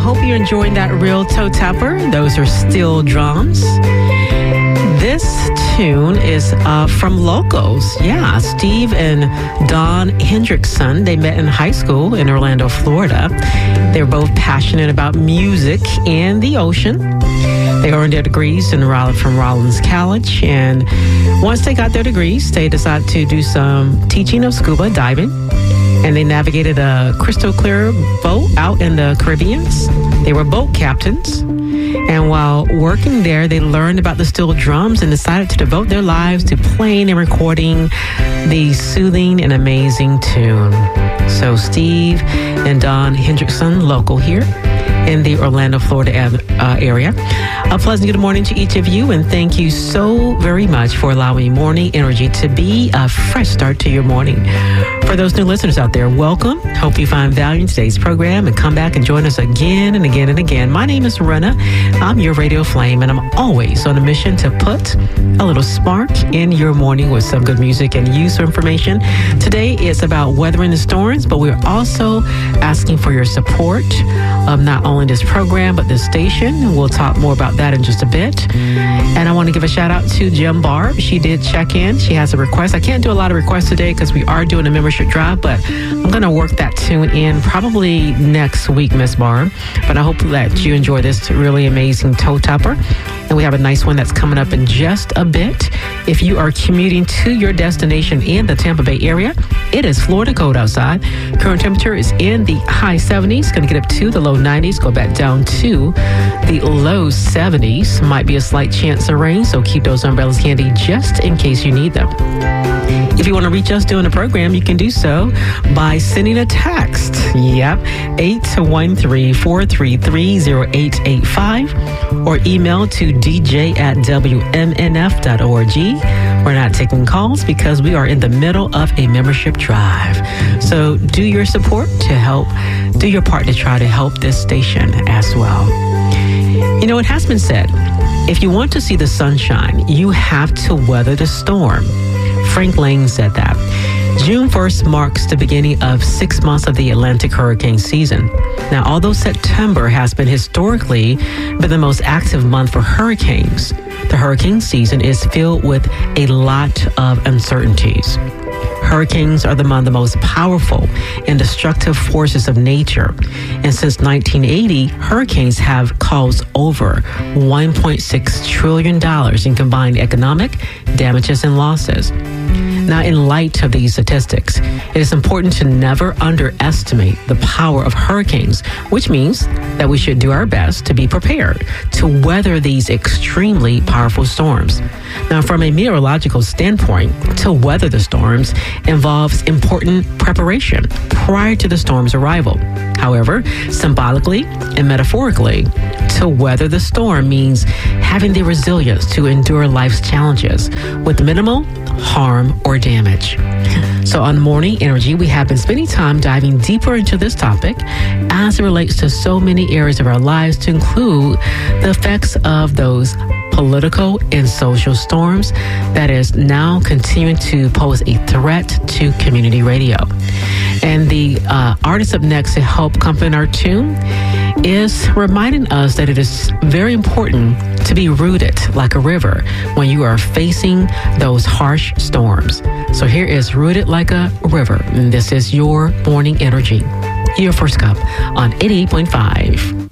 hope you're enjoying that real toe tapper. Those are steel drums. This tune is from Locals. Yeah, Steve and Don Hendrickson. They met in high school in Orlando, Florida. They were both passionate about music and the ocean. They earned their degrees from Rollins College. And once they got their degrees, they decided to do some teaching of scuba diving. And they navigated a crystal clear boat out in the Caribbean. They were boat captains. And while working there, they learned about the steel drums and decided to devote their lives to playing and recording the soothing and amazing tune. So Steve and Don Hendrickson, local here in the Orlando, Florida area. A pleasant good morning to each of you, and thank you so very much for allowing Morning Energy to be a fresh start to your morning. For those new listeners out there, welcome. Hope you find value in today's program and come back and join us again and again and again. My name is Rena. I'm your radio flame, and I'm always on a mission to put a little spark in your morning with some good music and useful information. Today it's about weathering the storms, but we're also asking for your support of not only this program, but this station. We'll talk more about that in just a bit. And I want to give a shout out to Jim Barb. She did check in. She has a request. I can't do a lot of requests today because we are doing a membership drive, but I'm going to work that tune in probably next week, Miss Barb. But I hope that you enjoy this really amazing toe topper. And we have a nice one that's coming up in just a bit. If you are commuting to your destination in the Tampa Bay area, it is Florida cold outside. Current temperature is in the high 70s. Going to get up to the low 90s. Go back down to the low 70s. Might be a slight chance of rain, so keep those umbrellas handy just in case you need them. If you want to reach us during the program, you can do so by sending a text. Yep, 813-433-0885, or email to dj@wmnf.org. We're not taking calls because we are in the middle of a membership drive. So do your support to help, do your part to try to help this station as well. You know, it has been said, if you want to see the sunshine, you have to weather the storm. Frank Lane said that. June 1st marks the beginning of 6 months of the Atlantic hurricane season. Now, although September has been historically the most active month for hurricanes, the hurricane season is filled with a lot of uncertainties. Hurricanes are among the most powerful and destructive forces of nature. And since 1980, hurricanes have caused over $1.6 trillion in combined economic damages and losses. Now, in light of these statistics, it is important to never underestimate the power of hurricanes, which means that we should do our best to be prepared to weather these extremely powerful storms. Now, from a meteorological standpoint, to weather the storms involves important preparation prior to the storm's arrival. However, symbolically and metaphorically, to weather the storm means having the resilience to endure life's challenges with minimal harm or damage. So on Morning Energy, we have been spending time diving deeper into this topic as it relates to so many areas of our lives, to include the effects of those political and social storms that is now continuing to pose a threat to community radio. And the artist up next to help accompany our tune is reminding us that it is very important to be rooted like a river when you are facing those harsh storms. So here is Rooted Like a River, and this is your Morning Energy. Your first cup on 88.5.